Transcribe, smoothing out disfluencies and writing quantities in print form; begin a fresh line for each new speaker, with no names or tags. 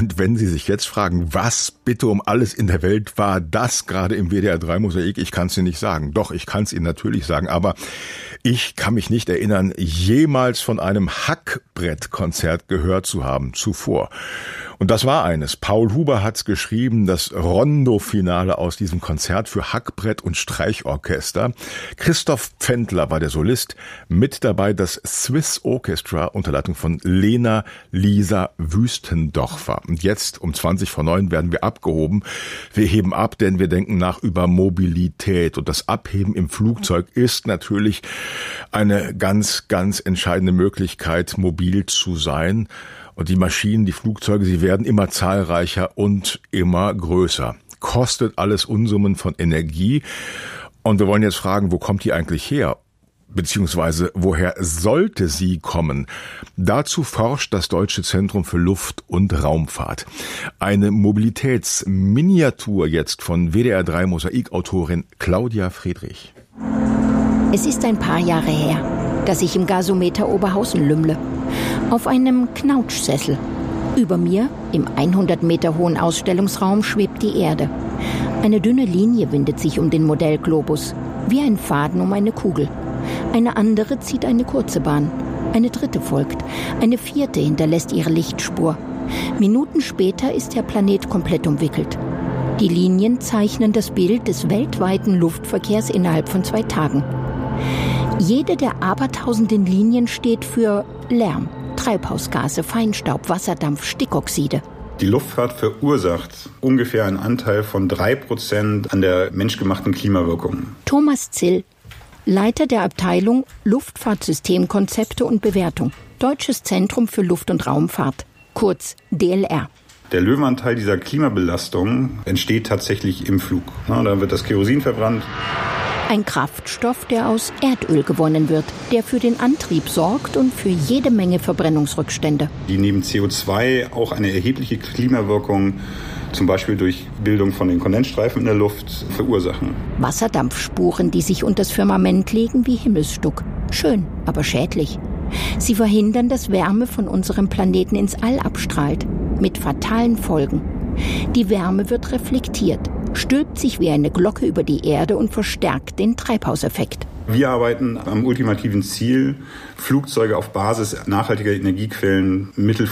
Und wenn Sie sich jetzt fragen, was bitte um alles in der Welt war das gerade im WDR 3 Mosaik, ich kann es Ihnen nicht sagen. Doch, ich kann es Ihnen natürlich sagen, aber ich kann mich nicht erinnern, jemals von einem Hackbrettkonzert gehört zu haben zuvor. Und das war eines. Paul Huber hat's geschrieben, das Rondo-Finale aus diesem Konzert für Hackbrett und Streichorchester. Christoph Pfändler war der Solist, mit dabei das Swiss Orchestra unter Leitung von Lena Lisa Wüstendorfer. Und jetzt um 8:20 werden wir abgehoben. Wir heben ab, denn wir denken nach über Mobilität. Und das Abheben im Flugzeug ist natürlich eine ganz, ganz entscheidende Möglichkeit, mobil zu sein. Und die Maschinen, die Flugzeuge, sie werden immer zahlreicher und immer größer. Kostet alles Unsummen von Energie. Und wir wollen jetzt fragen, wo kommt die eigentlich her? Beziehungsweise, woher sollte sie kommen? Dazu forscht das Deutsche Zentrum für Luft- und Raumfahrt. Eine Mobilitätsminiatur jetzt von WDR 3 Mosaik-Autorin Claudia Friedrich.
Es ist ein paar Jahre her, dass ich im Gasometer Oberhausen lümmle. Auf einem Knautschsessel. Über mir, im 100 Meter hohen Ausstellungsraum, schwebt die Erde. Eine dünne Linie windet sich um den Modellglobus, wie ein Faden um eine Kugel. Eine andere zieht eine kurze Bahn. Eine dritte folgt. Eine vierte hinterlässt ihre Lichtspur. Minuten später ist der Planet komplett umwickelt. Die Linien zeichnen das Bild des weltweiten Luftverkehrs innerhalb von 2 Tagen. Jede der abertausenden Linien steht für Lärm, Treibhausgase, Feinstaub, Wasserdampf, Stickoxide.
Die Luftfahrt verursacht ungefähr einen Anteil von 3% an der menschgemachten Klimawirkung.
Thomas Zill, Leiter der Abteilung Luftfahrtsystemkonzepte und Bewertung, Deutsches Zentrum für Luft- und Raumfahrt, kurz DLR.
Der Löwenanteil dieser Klimabelastung entsteht tatsächlich im Flug. Da wird das Kerosin verbrannt.
Ein Kraftstoff, der aus Erdöl gewonnen wird, der für den Antrieb sorgt und für jede Menge Verbrennungsrückstände.
Die neben CO2 auch eine erhebliche Klimawirkung, zum Beispiel durch Bildung von den Kondensstreifen in der Luft, verursachen.
Wasserdampfspuren, die sich unters Firmament legen wie Himmelsstuck. Schön, aber schädlich. Sie verhindern, dass Wärme von unserem Planeten ins All abstrahlt, mit fatalen Folgen. Die Wärme wird reflektiert, stülpt sich wie eine Glocke über die Erde und verstärkt den Treibhauseffekt.
Wir arbeiten am ultimativen Ziel, Flugzeuge auf Basis nachhaltiger Energiequellen mittelfristig